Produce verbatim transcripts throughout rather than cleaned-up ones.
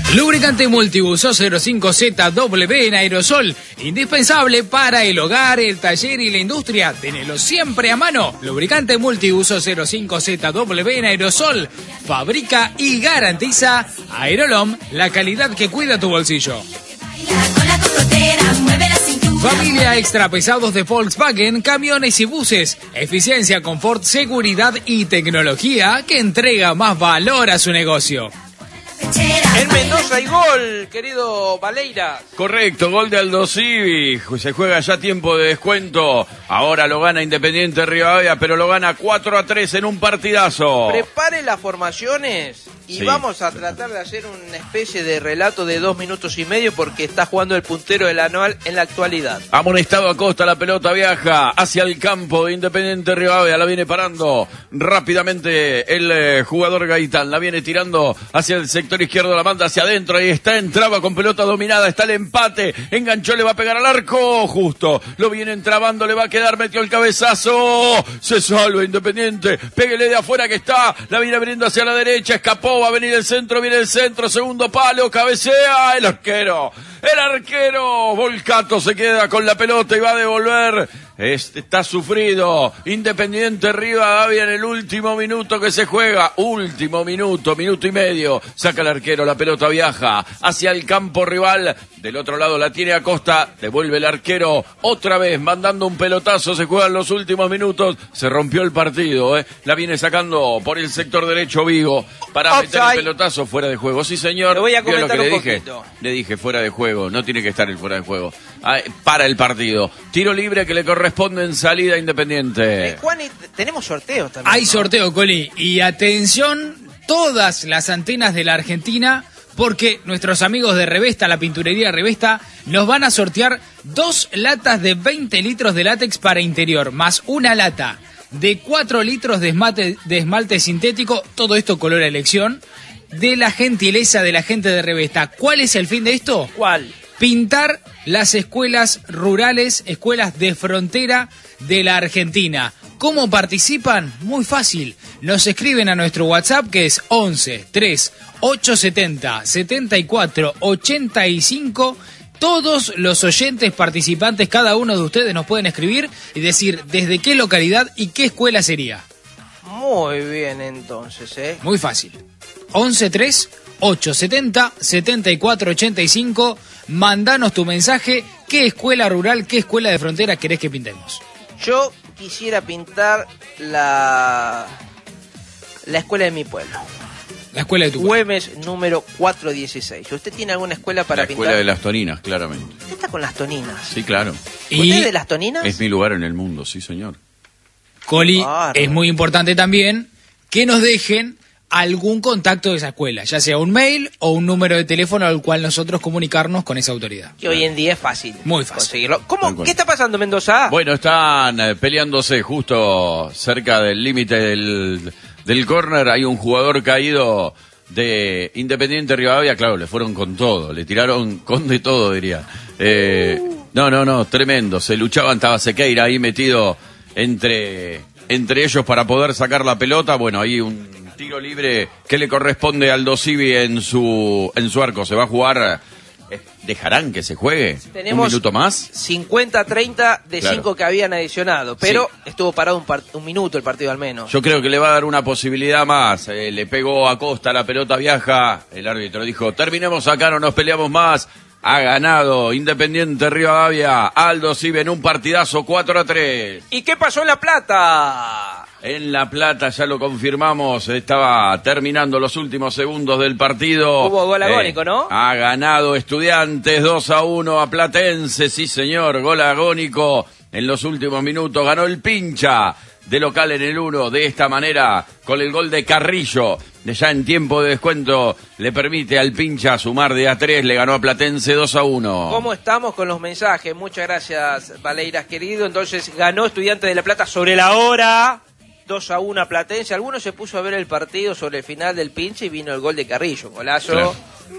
Lubricante multiuso cero cinco Z W en aerosol, indispensable para el hogar, el taller y la industria. Tenelo siempre a mano. Lubricante multiuso cero cinco Z W en aerosol, fabrica y garantiza Aerolom, la calidad que cuida tu bolsillo. Familia extra pesados de Volkswagen, camiones y buses. Eficiencia, confort, seguridad y tecnología que entrega más valor a su negocio. En Mendoza hay gol, querido Valeiras. Correcto, gol de Aldo Civi. Se juega ya tiempo de descuento. Ahora lo gana Independiente Rivadavia, pero lo gana cuatro a tres en un partidazo. Prepare las formaciones y sí, vamos a tratar de hacer una especie de relato de dos minutos y medio porque está jugando el puntero del anual en la actualidad. Amonestado Acosta, la pelota viaja hacia el campo de Independiente Rivadavia. La viene parando rápidamente el eh, jugador Gaitán. La viene tirando hacia el sector izquierdo, la manda hacia adentro. Ahí está, entraba con pelota dominada. Está el empate. Enganchó, le va a pegar al arco. Justo. Lo viene entrabando, le va a quedar. Metió el cabezazo. Se salva Independiente. Péguele de afuera que está. La viene abriendo hacia la derecha. Escapó. Va a venir el centro. Viene el centro. Segundo palo. Cabecea. El arquero. El arquero. Volcato se queda con la pelota y va a devolver. Este está sufrido. Independiente Rivadavia en el último minuto que se juega. Último minuto, minuto y medio. Saca el arquero, la pelota viaja hacia el campo rival. Del otro lado la tiene Acosta. Devuelve el arquero otra vez, mandando un pelotazo. Se juegan los últimos minutos. Se rompió el partido, ¿eh? La viene sacando por el sector derecho Vigo para Outside. Meter el pelotazo fuera de juego. Sí, señor. Lo voy a comentar lo que un le dije. poquito. Le dije fuera de juego. No tiene que estar el fuera de juego. Ah, para el partido. Tiro libre que le corresponde en salida Independiente. Eh, Juan, y tenemos sorteos también. Hay ¿no? sorteo, Coli. Y atención, todas las antenas de la Argentina, porque nuestros amigos de Revesta, la pinturería Revesta, nos van a sortear dos latas de veinte litros de látex para interior, más una lata de cuatro litros de esmalte, de esmalte sintético, todo esto color a elección, de la gentileza de la gente de Revesta. ¿Cuál es el fin de esto? ¿Cuál? Pintar las escuelas rurales, escuelas de frontera de la Argentina. ¿Cómo participan? Muy fácil. Nos escriben a nuestro WhatsApp que es once tres ochocientos setenta setenta y cuatro ochenta y cinco. Todos los oyentes participantes, cada uno de ustedes nos pueden escribir y decir desde qué localidad y qué escuela sería. Muy bien, entonces, ¿eh? Muy fácil. once tres ochocientos setenta setenta y cuatro ochenta y cinco. Mandanos tu mensaje. ¿Qué escuela rural, qué escuela de frontera querés que pintemos? Yo quisiera pintar la la escuela de mi pueblo. La escuela de tu pueblo. Güemes número cuatrocientos dieciséis. ¿Usted tiene alguna escuela para la pintar? La escuela de las Toninas, claramente. ¿Usted está con las Toninas? Sí, claro. ¿Usted Y es de las Toninas? Es mi lugar en el mundo, sí, señor. Coli, Claro. es muy importante también que nos dejen algún contacto de esa escuela, ya sea un mail o un número de teléfono al cual nosotros comunicarnos con esa autoridad. Que hoy en día es fácil. Muy fácil. Conseguirlo. ¿Cómo? ¿Qué está pasando, Mendoza? Bueno, están eh, peleándose justo cerca del límite del, del córner. Hay un jugador caído de Independiente Rivadavia. Claro, le fueron con todo. Le tiraron con de todo, diría. Eh, no, no, no, tremendo. Se luchaban, estaba Sequeira ahí metido entre, entre ellos para poder sacar la pelota. Bueno, ahí un tiro libre que le corresponde al Aldo Civi en su, en su arco. Se va a jugar. ¿Dejarán que se juegue? Tenemos ¿Un minuto más? cincuenta treinta de Claro. cinco que habían adicionado, pero Sí. estuvo parado un, par- un minuto el partido al menos. Yo creo que le va a dar una posibilidad más. Eh, le pegó a Costa, la pelota viaja. El árbitro dijo, terminemos acá, no nos peleamos más. Ha ganado Independiente Rivadavia. Aldo Civi en un partidazo cuatro a tres. ¿Y qué pasó en La Plata? En La Plata, ya lo confirmamos, estaba terminando los últimos segundos del partido. Hubo gol agónico, ¿no? Ha ganado Estudiantes dos a uno a Platense, sí señor, gol agónico en los últimos minutos. Ganó el Pincha de local en el uno, de esta manera, con el gol de Carrillo. De ya en tiempo de descuento le permite al Pincha sumar de a tres, le ganó a Platense dos a uno. ¿Cómo estamos con los mensajes? Muchas gracias, Valeiras querido. Entonces ganó Estudiantes de La Plata sobre la hora. dos a uno a Platense. Algunos se puso a ver el partido sobre el final del Pinche y vino el gol de Carrillo. Golazo Claro.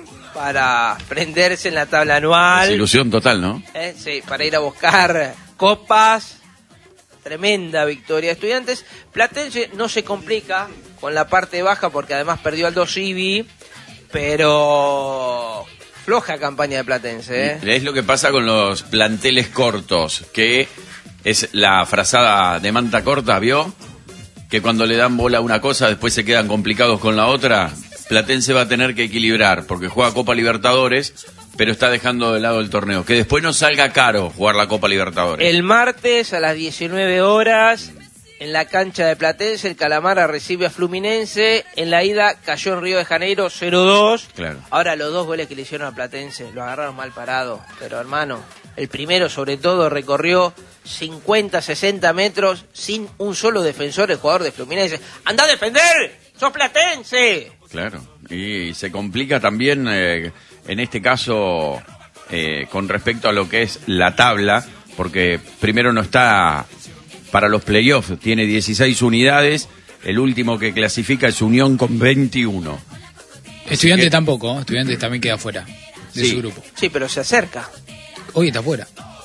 para prenderse en la tabla anual. Desilusión total, ¿no? Eh, sí, para ir a buscar copas. Tremenda victoria de Estudiantes. Platense no se complica con la parte baja porque además perdió Aldo Civi. pero floja campaña de Platense, ¿eh? Es lo que pasa con los planteles cortos, que es la frazada de manta corta, ¿vio? Que cuando le dan bola a una cosa, después se quedan complicados con la otra. Platense va a tener que equilibrar, porque juega Copa Libertadores, pero está dejando de lado el torneo. Que después no salga caro jugar la Copa Libertadores. El martes a las diecinueve horas, en la cancha de Platense, el Calamara recibe a Fluminense. En la ida cayó en Río de Janeiro cero dos. Claro. Ahora los dos goles que le hicieron a Platense lo agarraron mal parado. Pero hermano, el primero sobre todo recorrió cincuenta, sesenta metros sin un solo defensor, el jugador de Fluminense. ¡Anda a defender! ¡Sos Platense! Claro, y se complica también, eh, en este caso, eh, con respecto a lo que es la tabla, porque primero no está para los playoffs, tiene dieciséis unidades, el último que clasifica es Unión con veintiuno. Estudiante que... tampoco, ¿eh? Estudiante también queda fuera de sí. su grupo. Sí, pero se acerca. Hoy está fuera.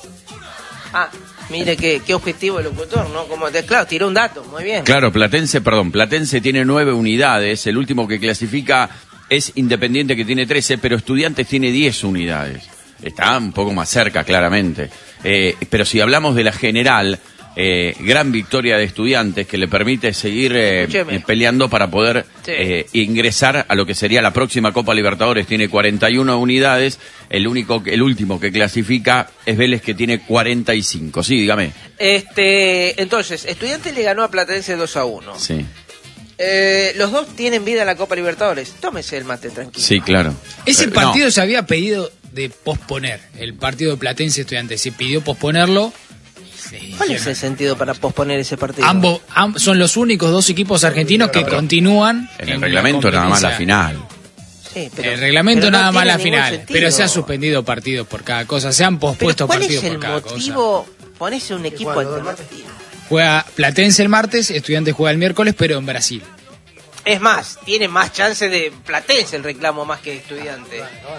Ah, mire qué, qué objetivo el locutor, ¿no? Como te, claro, tiró un dato, muy bien. Claro, Platense, perdón, Platense tiene nueve unidades, el último que clasifica es Independiente, que tiene trece, pero Estudiantes tiene diez unidades. Está un poco más cerca, claramente. Eh, pero si hablamos de la general, eh, gran victoria de Estudiantes que le permite seguir eh, peleando para poder sí. eh, ingresar a lo que sería la próxima Copa Libertadores. Tiene cuarenta y una unidades, el único, el último que clasifica es Vélez, que tiene cuarenta y cinco. Sí, dígame. Este, entonces, Estudiantes le ganó a Platense dos a uno. Sí. Eh, los dos tienen vida en la Copa Libertadores. Tómese el mate tranquilo. Sí, claro. Ese Pero, partido no. se había pedido de posponer. El partido de Platense Estudiantes se pidió posponerlo. Sí, ¿Cuál es el sentido para posponer ese partido? Ambos am, son los únicos dos equipos argentinos que pero, continúan. En el reglamento nada más la final. Sí, pero, el reglamento pero no nada más la tiene ningún final. sentido. Pero se han suspendido partidos por cada cosa. Se han pospuesto ¿Cuál partidos es el por cada cosa. motivo? Ponese un equipo alternativo. Juega Platense el martes, Estudiantes juega el miércoles, pero en Brasil. Es más, tiene más chance de Platense el reclamo más que Estudiante.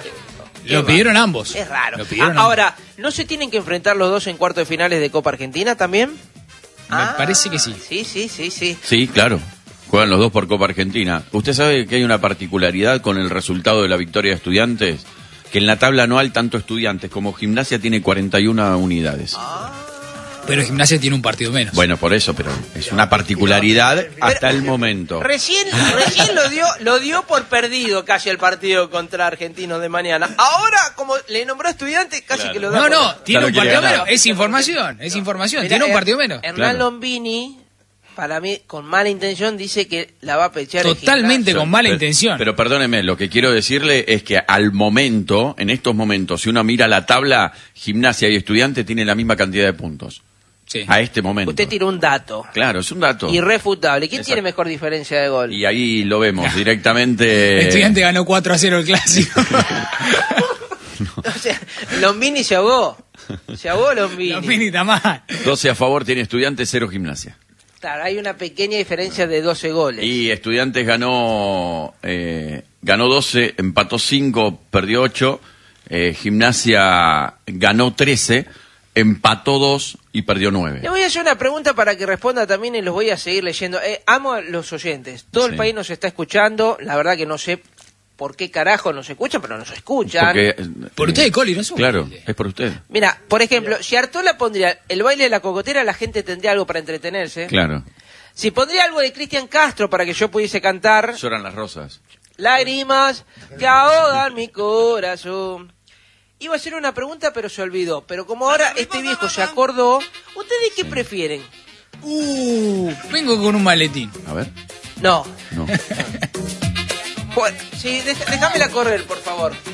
Lo pidieron ambos. Es raro. Lo pidieron Ah, ahora, ¿no se tienen que enfrentar los dos en cuartos de finales de Copa Argentina también? Me ah, parece que sí. Sí, sí, sí, sí. Sí, claro. Juegan los dos por Copa Argentina. ¿Usted sabe que hay una particularidad con el resultado de la victoria de Estudiantes? Que en la tabla anual tanto Estudiantes como Gimnasia tiene cuarenta y una unidades. Ah. Pero Gimnasia tiene un partido menos. Bueno, por eso, pero es una particularidad hasta el momento. Recién, recién lo dio, lo dio por perdido casi el partido contra Argentinos de mañana. Ahora, como le nombró Estudiante, casi Claro. que lo da. No, por- no, tiene Claro, un quiere partido ganar. menos. Es información, es información. Mirá, Tiene un Her- partido menos. Hernán Claro. Lombini, para mí, con mala intención, dice que la va a pechar. en Totalmente Gimnasia. con mala Pero- intención. Pero perdóneme, lo que quiero decirle es que al momento, en estos momentos, si uno mira la tabla, Gimnasia y Estudiantes tienen la misma cantidad de puntos. Sí. A este momento. Usted tiró un dato Claro, es un dato. irrefutable. ¿Quién Exacto. tiene mejor diferencia de gol? Y ahí lo vemos directamente. Estudiante ganó cuatro a cero el clásico. O sea, Lombini se ahogó. Se ahogó Lombini. Los Mini está mal. doce a favor tiene Estudiantes, cero Gimnasia. Claro, hay una pequeña diferencia de doce goles. Y Estudiantes ganó eh, ganó doce, empató cinco, perdió ocho. Eh, Gimnasia ganó trece, empató dos y perdió nueve. Le voy a hacer una pregunta para que responda también y los voy a seguir leyendo. Eh, amo a los oyentes. Todo Sí. el país nos está escuchando. La verdad que no sé por qué carajo nos escuchan, pero nos escuchan. Porque, eh, Por usted, Coli, no somos Claro, humildes. es por usted. Mira, por ejemplo, si Artola pondría el baile de la cocotera, la gente tendría algo para entretenerse. Claro. Si pondría algo de Cristian Castro para que yo pudiese cantar, Lloran las rosas. lágrimas que ahogan mi corazón. Iba a hacer una pregunta, pero se olvidó. Pero como ahora este viejo se acordó, ¿ustedes qué prefieren? Uh, vengo con un maletín. A ver. No. No. Bueno, sí, deja- déjamela correr, por favor.